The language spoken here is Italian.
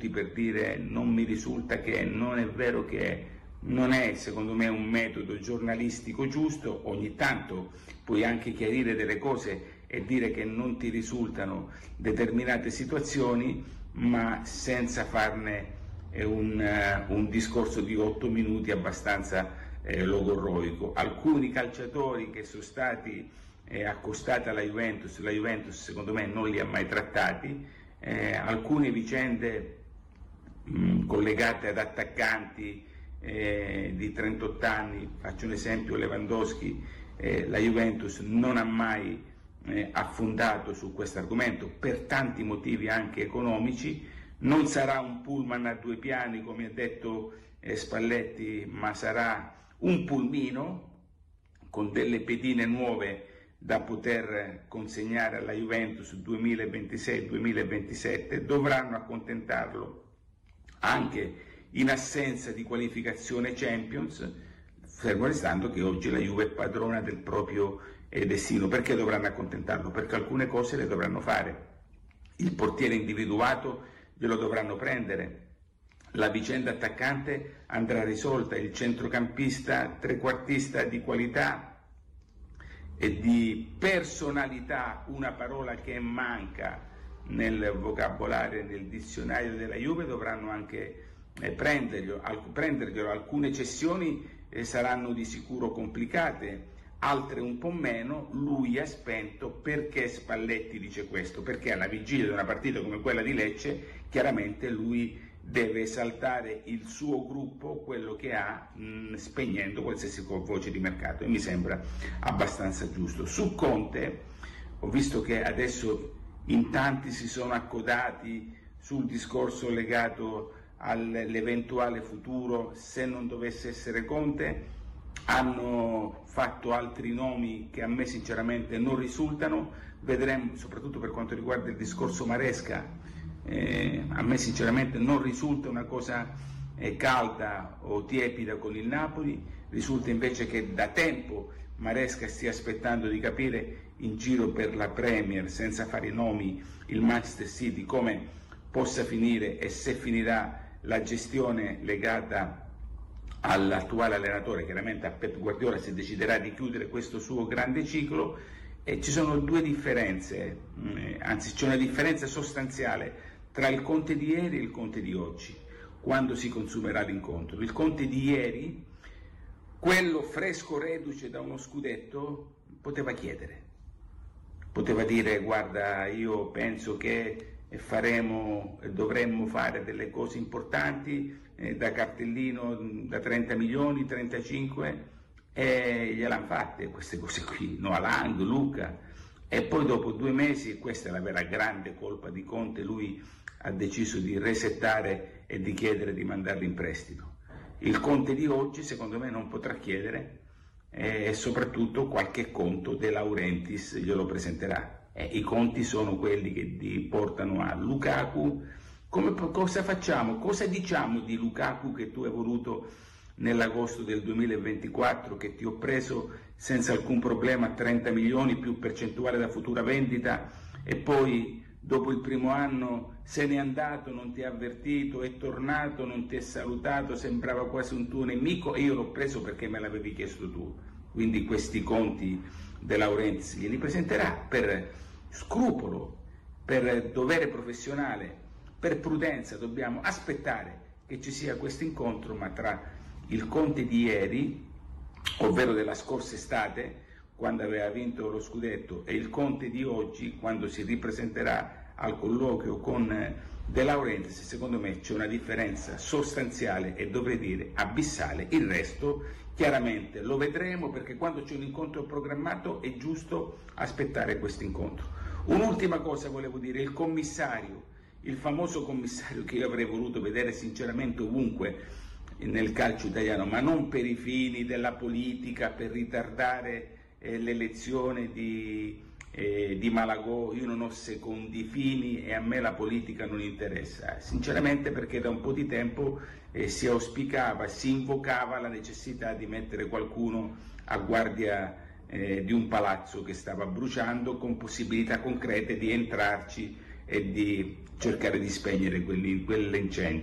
minuti per dire non mi risulta che, non è vero che, non è secondo me un metodo giornalistico giusto. Ogni tanto puoi anche chiarire delle cose e dire che non ti risultano determinate situazioni, ma senza farne un discorso di 8 minuti abbastanza logorroico. Alcuni calciatori che sono stati accostati alla Juventus, la Juventus secondo me non li ha mai trattati, alcune vicende collegate ad attaccanti di 38 anni, faccio un esempio, Lewandowski, la Juventus non ha mai affondato su questo argomento per tanti motivi anche economici. Non sarà un pullman a 2 piani come ha detto Spalletti, ma sarà un pulmino con delle pedine nuove da poter consegnare alla Juventus 2026-2027. Dovranno accontentarlo anche in assenza di qualificazione Champions, fermo restando che oggi la Juve è padrona del proprio destino. Perché dovranno accontentarlo? Perché alcune cose le dovranno fare. Il portiere individuato glielo dovranno prendere, la vicenda attaccante andrà risolta, il centrocampista trequartista di qualità e di personalità, una parola che manca nel vocabolario e nel dizionario della Juve, dovranno anche prenderglielo. Alcune cessioni saranno di sicuro complicate, altre un po' meno. Lui ha spento. Perché Spalletti dice questo? Perché alla vigilia di una partita come quella di Lecce chiaramente lui deve esaltare il suo gruppo, quello che ha, spegnendo qualsiasi voce di mercato, e mi sembra abbastanza giusto. Su Conte ho visto che adesso in tanti si sono accodati sul discorso legato all'eventuale futuro se non dovesse essere Conte. Hanno fatto altri nomi che a me sinceramente non risultano, vedremo, soprattutto per quanto riguarda il discorso Maresca. A me sinceramente non risulta una cosa calda o tiepida con il Napoli, risulta invece che da tempo Maresca stia aspettando di capire in giro per la Premier, senza fare i nomi, il Manchester City come possa finire e se finirà la gestione legata all'attuale allenatore, chiaramente a Pep Guardiola, se deciderà di chiudere questo suo grande ciclo. E ci sono due differenze, anzi c'è una differenza sostanziale tra il Conte di ieri e il Conte di oggi, quando si consumerà l'incontro. Il Conte di ieri, quello fresco reduce da uno scudetto, poteva chiedere, poteva dire: guarda, io penso che dovremmo fare delle cose importanti, da cartellino da 30 milioni, 35, e gliel'hanno fatte queste cose qui, no? Lang, Luca. E poi dopo 2 mesi, questa è la vera grande colpa di Conte, lui ha deciso di resettare e di chiedere di mandarlo in prestito. Il Conte di oggi secondo me non potrà chiedere, e soprattutto qualche conto De Laurentiis glielo presenterà. I conti sono quelli che portano a Lukaku. Cosa facciamo? Cosa diciamo di Lukaku che tu hai voluto nell'agosto del 2024, che ti ho preso senza alcun problema a 30 milioni più percentuale da futura vendita, e poi dopo il primo anno se n'è andato, non ti ha avvertito, è tornato, non ti è salutato, sembrava quasi un tuo nemico, e io l'ho preso perché me l'avevi chiesto tu. Quindi questi conti De Laurentiis glieli presenterà per scrupolo, per dovere professionale, per prudenza. Dobbiamo aspettare che ci sia questo incontro, ma tra il Conte di ieri, ovvero della scorsa estate, quando aveva vinto lo scudetto, e il Conte di oggi, quando si ripresenterà al colloquio con De Laurentiis, secondo me c'è una differenza sostanziale e dovrei dire abissale. Il resto chiaramente lo vedremo, perché quando c'è un incontro programmato è giusto aspettare questo incontro. Un'ultima cosa volevo dire: il commissario, il famoso commissario che io avrei voluto vedere sinceramente ovunque nel calcio italiano, ma non per i fini della politica, per ritardare l'elezione di Malagò. Io non ho secondi fini e a me la politica non interessa, sinceramente, perché da un po' di tempo si auspicava, si invocava la necessità di mettere qualcuno a guardia di un palazzo che stava bruciando, con possibilità concrete di entrarci e di cercare di spegnere quell'incendio.